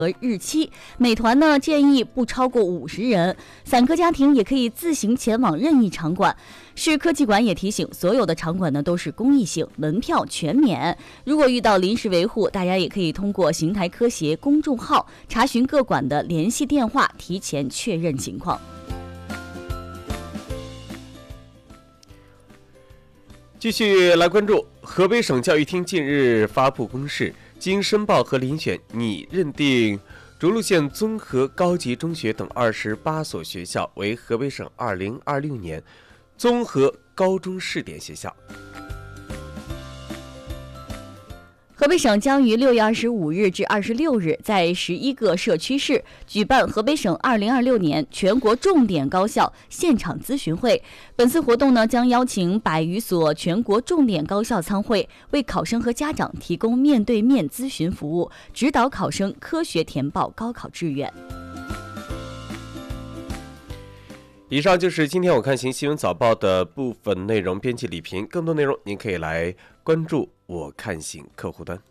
和日期。美团呢建议不超过50人，散客家庭也可以自行前往任意场馆。市科技馆也提醒，所有的场馆呢都是公益性，门票全免。如果遇到临时维护，大家也可以通过邢台科协公众号查询各馆的联系电话，提前确认情况。 继续来关注河北省教育厅近日发布公示，经申报和遴选，拟认定涿鹿县综合高级中学等28所学校为河北省2026年综合高中试点学校。 河北省将于6月25日至26日在11个社区市举办河北省2026年全国重点高校现场咨询会。本次活动呢，将邀请100余所全国重点高校参会，为考生和家长提供面对面咨询服务，指导考生科学填报高考志愿。 以上就是今天我看新闻早报的部分内容，编辑李平。更多内容您可以来关注我看行客户端。